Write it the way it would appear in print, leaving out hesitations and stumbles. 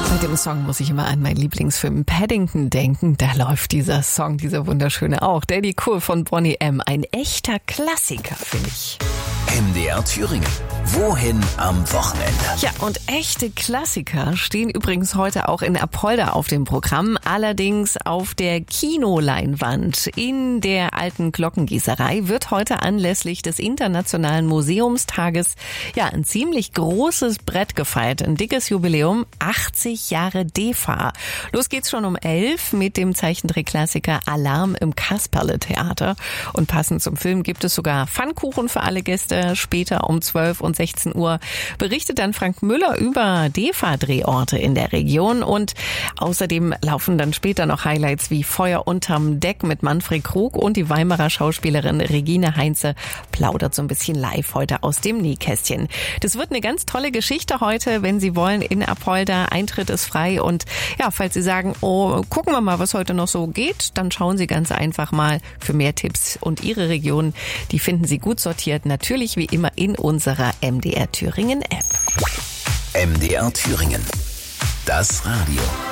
Bei dem Song muss ich immer an meinen Lieblingsfilm Paddington denken. Da läuft dieser Song, dieser wunderschöne auch. Daddy Cool von Boney M. Ein echter Klassiker, finde ich. MDR Thüringen. Wohin am Wochenende? Ja, und echte Klassiker stehen übrigens heute auch in Apolda auf dem Programm. Allerdings auf der Kinoleinwand in der alten Glockengießerei wird heute anlässlich des Internationalen Museumstages ein ziemlich großes Brett gefeiert. Ein dickes Jubiläum, 80 Jahre DEFA. Los geht's schon um 11 mit dem Zeichentrickklassiker Alarm im Kasperle-Theater. Und passend zum Film gibt es sogar Pfannkuchen für alle Gäste. Später um 12 und 16 Uhr berichtet dann Frank Müller über DEFA-Drehorte in der Region. Und außerdem laufen dann später noch Highlights wie Feuer unterm Deck mit Manfred Krug, und die Weimarer Schauspielerin Regine Heinze plaudert so ein bisschen live heute aus dem Nähkästchen. Das wird eine ganz tolle Geschichte heute, wenn Sie wollen, in Apolda. Eintritt ist frei, und falls Sie sagen, gucken wir mal, was heute noch so geht, dann schauen Sie ganz einfach mal für mehr Tipps, und Ihre Region, die finden Sie gut sortiert, natürlich wie immer in unserer MDR Thüringen App. MDR Thüringen. Das Radio.